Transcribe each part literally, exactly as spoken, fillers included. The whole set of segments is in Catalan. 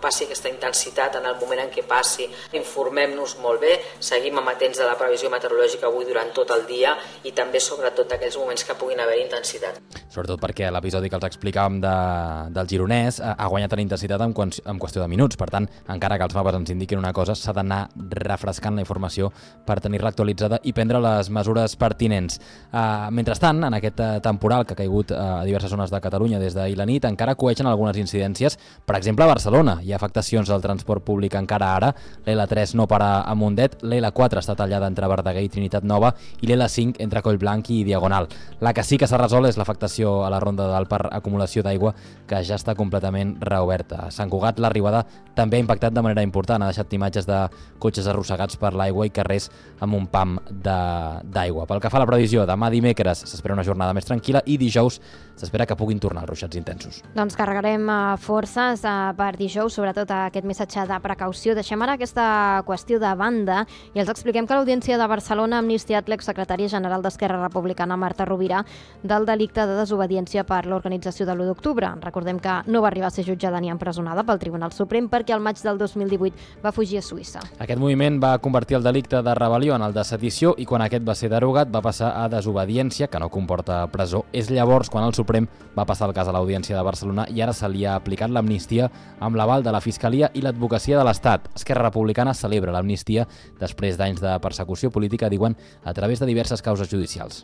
passi aquesta intensitat en el moment en què passi. Informem-nos molt bé, seguim amatents de la previsió meteorològica avui durant tot el dia i també sobretot aquells moments que puguin haver intensitat. Sobretot perquè l'episodi que els explicàvem de, del Gironès ha guanyat en intensitat en, en qüestió de minuts. Per tant, encara que els mapes ens indiquin una cosa, s'ha d'anar refrescant la informació per tenir-la actualitzada i prendre les mesures pertinents. Uh, mentrestant, en aquest temporal que ha caigut a diverses zones de Catalunya des d'ahir la nit, encara coeixen algunes incidències. Per exemple, a Barcelona hi ha afectacions al transport públic encara ara. L'L tres no para a Mundet, l'L quatre està tallada entre Verdaguer i Trinitat Nova i l'L cinc entre Collblanc i Diagonal. La que sí que s'ha resolt és l'afectació a la Ronda d'Alt per acumulació d'aigua, que ja està completament reoberta. A Sant Cugat l'arribada també ha impactat de manera important, ha deixat imatges de cotxes arrossegats per l'aigua i carrers amb un pam d'aigua. Pel que fa a la previsió, demà dimecres s'espera una jornada més tranquil·la i dijous s'espera que puguin tornar els ruixats intensos. Doncs carregarem forces per dijous, sobretot aquest missatge de precaució. Deixem ara aquesta qüestió de banda i els expliquem que l'Audiència de Barcelona ha amnistiat l'exsecretària general d'Esquerra Republicana, Marta Rovira, del delicte de desobediència per l'organització de l'u d'octubre. Recordem que no va arribar a ser jutjada ni empresonada pel Tribunal Suprem perquè al maig del dos mil divuit va fugir a Suïssa. Aquest moviment va convertir el delicte de rebel·lió en el de sedició i quan aquest va ser derogat va passar a desobediència, que no comporta presó. És llavors quan el Suprem va passar el cas a l'Audiència de Barcelona i ara se li ha aplicat l'amnistia amb l'aval de la Fiscalia i l'Advocacia de l'Estat. Esquerra Republicana celebra l'amnistia després d'anys de persecució política, diuen, a través de diverses causes judicials.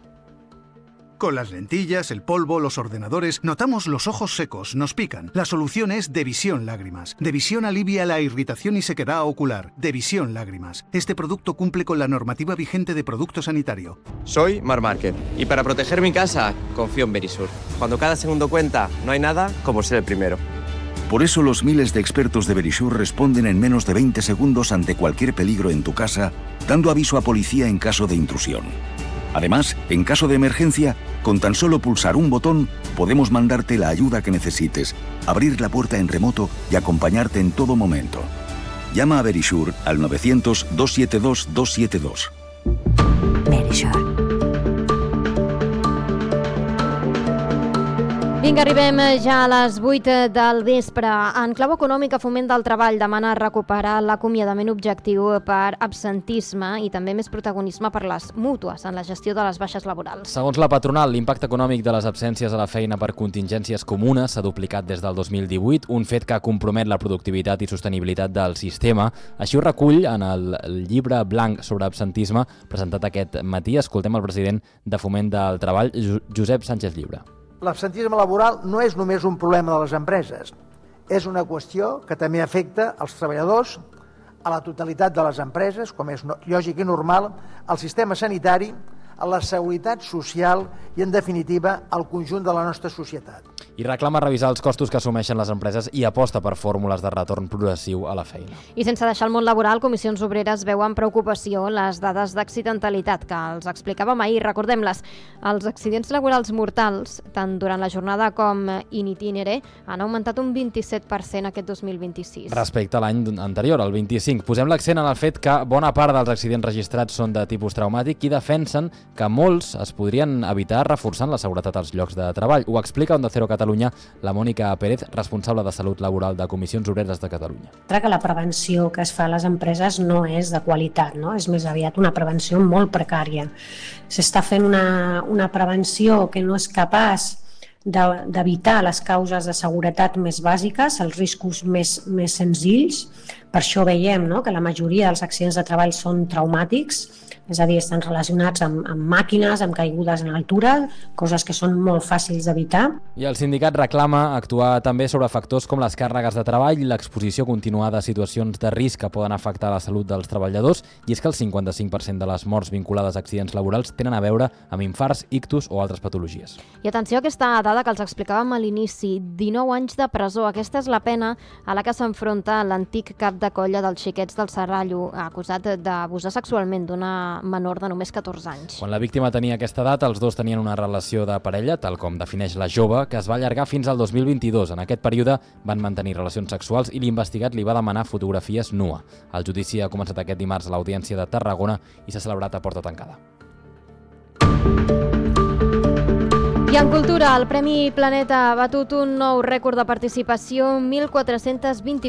Con las lentillas, el polvo, los ordenadores, notamos los ojos secos, nos pican. La solución es Devisión Lágrimas. Devisión alivia la irritación y sequedad ocular. Devisión Lágrimas. Este producto cumple con la normativa vigente de producto sanitario. Soy Mar Márquez y para proteger mi casa confío en Verisur. Cuando cada segundo cuenta, no hay nada como ser el primero. Por eso los miles de expertos de Verisur responden en menos de veinte segundos ante cualquier peligro en tu casa, dando aviso a policía en caso de intrusión. Además, en caso de emergencia, con tan solo pulsar un botón, podemos mandarte la ayuda que necesites, abrir la puerta en remoto y acompañarte en todo momento. Llama a Verisur al novecientos, dos siete dos, dos siete dos. Verisur. Vinga, arribem ja a les vuit del vespre. En clau econòmica, Foment del Treball demana recuperar l'acomiadament objectiu per absentisme i també més protagonisme per les mútues en la gestió de les baixes laborals. Segons la patronal, l'impacte econòmic de les absències a la feina per contingències comunes s'ha duplicat des del dos mil divuit, un fet que compromet la productivitat i sostenibilitat del sistema. Així ho recull en el llibre blanc sobre absentisme presentat aquest matí. Escoltem el president de Foment del Treball, Josep Sánchez Llibre. L'absentisme laboral no és només un problema de les empreses, és una qüestió que també afecta als treballadors, a la totalitat de les empreses, com és lògic i normal, al sistema sanitari, a la seguretat social i, en definitiva, al conjunt de la nostra societat. I reclama revisar els costos que assumeixen les empreses i aposta per fórmules de retorn progressiu a la feina. I sense deixar el món laboral, Comissions Obreres veu amb preocupació les dades d'accidentalitat que els explicàvem ahir. Recordem-les, els accidents laborals mortals, tant durant la jornada com in itinere, han augmentat un vint-i-set per cent aquest dos mil vint-i-sis. Respecte a l'any anterior, el vint-i-cinc. Posem l'accent en el fet que bona part dels accidents registrats són de tipus traumàtic i defensen que molts es podrien evitar reforçant la seguretat als llocs de treball. Ho explica Onda Cero Catalunya la Mònica Pérez, responsable de Salut Laboral de Comissions Obreres de Catalunya. Que la prevenció que es fa a les empreses no és de qualitat, no? És més aviat una prevenció molt precària. S'està fent una, una prevenció que no és capaç d'evitar les causes de seguretat més bàsiques, els riscos més, més senzills. Per això veiem, no?, que la majoria dels accidents de treball són traumàtics, és a dir, estan relacionats amb, amb màquines, amb caigudes en altura, coses que són molt fàcils d'evitar. I el sindicat reclama actuar també sobre factors com les càrregues de treball i l'exposició continuada a situacions de risc que poden afectar la salut dels treballadors, i és que el cinquanta-cinc per cent de les morts vinculades a accidents laborals tenen a veure amb infarts, ictus o altres patologies. I atenció a aquesta dada que els explicàvem a l'inici, dinou anys de presó. Aquesta és la pena a la que s'enfronta l'antic cap de colla dels Xiquets del Serrallo, acusat d'abusar sexualment d'una menor de només catorze anys. Quan la víctima tenia aquesta edat, els dos tenien una relació de parella, tal com defineix la jove, que es va allargar fins al dos mil vint-i-dos. En aquest període van mantenir relacions sexuals i l'investigat li va demanar fotografies nua. El judici ha començat aquest dimarts a l'Audiència de Tarragona i s'ha celebrat a porta tancada. I en cultura, el Premi Planeta ha batut un nou rècord de participació, mil quatre-cents vint-i-quatre